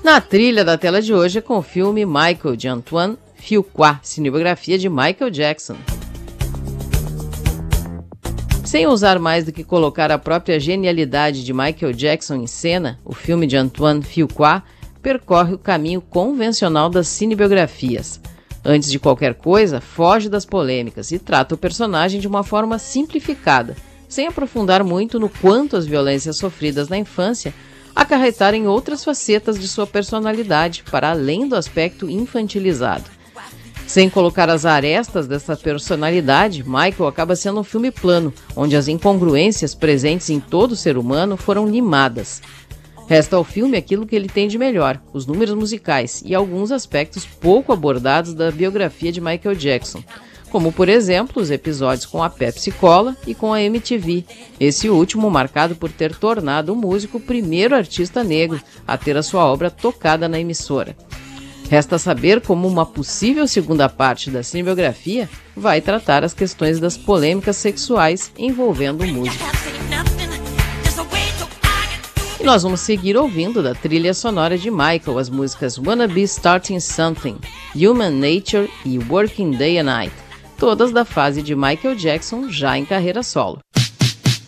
Na trilha da tela de hoje é com o filme Michael, de Antoine Fuqua, cinebiografia de Michael Jackson. Sem usar mais do que colocar a própria genialidade de Michael Jackson em cena, o filme de Antoine Fuqua percorre o caminho convencional das cinebiografias. Antes de qualquer coisa, foge das polêmicas e trata o personagem de uma forma simplificada, sem aprofundar muito no quanto as violências sofridas na infância acarretaram outras facetas de sua personalidade, para além do aspecto infantilizado. Sem colocar as arestas dessa personalidade, Michael acaba sendo um filme plano, onde as incongruências presentes em todo ser humano foram limadas. Resta ao filme aquilo que ele tem de melhor, os números musicais e alguns aspectos pouco abordados da biografia de Michael Jackson, como, por exemplo, os episódios com a Pepsi Cola e com a MTV, esse último marcado por ter tornado o músico o primeiro artista negro a ter a sua obra tocada na emissora. Resta saber como uma possível segunda parte da cinebiografia vai tratar as questões das polêmicas sexuais envolvendo o músico. E nós vamos seguir ouvindo da trilha sonora de Michael as músicas Wanna Be Starting Something, Human Nature e Working Day and Night, todas da fase de Michael Jackson já em carreira solo.